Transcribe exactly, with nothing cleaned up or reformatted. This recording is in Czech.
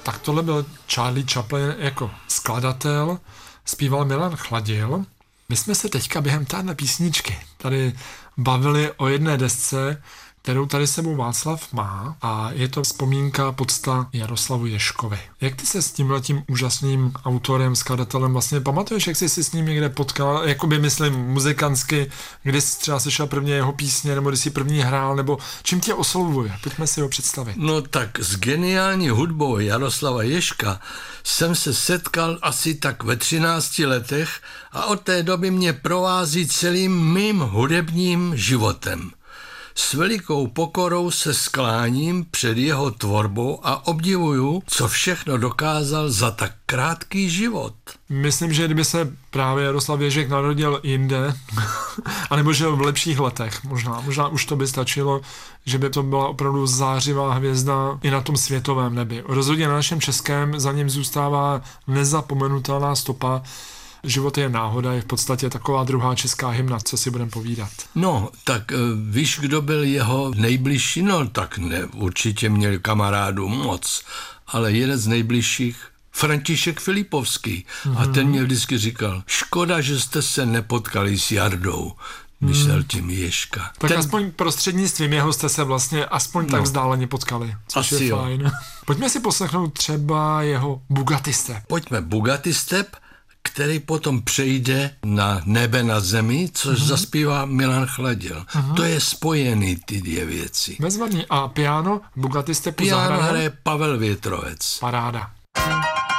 Tak tohle byl Charlie Chaplin jako skladatel, zpíval Milan Chladil. My jsme se teďka během téhle písničky tady bavili o jedné desce, kterou tady sebou Václav má, a je to vzpomínka podsta Jaroslavu Ježkovi. Jak ty se s tímhletím úžasným autorem, skladatelem vlastně pamatuješ, jak jsi si s ním někde potkal, jakoby myslím muzikantsky, kdy jsi třeba slyšel prvně jeho písně, nebo kdy jsi první hrál, nebo čím tě oslovuje? Pojďme si ho představit. No tak s geniální hudbou Jaroslava Ježka jsem se setkal asi tak ve třinácti letech a od té doby mě provází celým mým hudebním životem. S velikou pokorou se skláním před jeho tvorbou a obdivuju, co všechno dokázal za tak krátký život. Myslím, že kdyby se právě Jaroslav Ježek narodil jinde, anebo žil v lepších letech, možná, možná už to by stačilo, že by to byla opravdu zářivá hvězda i na tom světovém nebi. Rozhodně na našem českém za ním zůstává nezapomenutelná stopa. Život je náhoda, je v podstatě taková druhá česká hymna, co si budeme povídat. No, tak víš, kdo byl jeho nejbližší? No, tak ne, určitě měl kamarádů moc, ale jeden z nejbližších, František Filipovský. Mm-hmm. A ten mě vždycky říkal, škoda, že jste se nepotkali s Jardou. Myslel tím Ježka. Tak ten... aspoň prostřednictvím jeho jste se vlastně aspoň no, tak vzdáleně potkali, což asi je jo. fajn. Pojďme si poslechnout třeba jeho Bugatti Step. Pojďme, Bugatti Step, který potom přejde na Nebe na zemi, což mm-hmm. zaspívá Milan Chladil. Mm-hmm. To je spojený ty dvě věci. Bezvadný. A piano Bugatti Step piano hraje Pavel Větrovec. Paráda.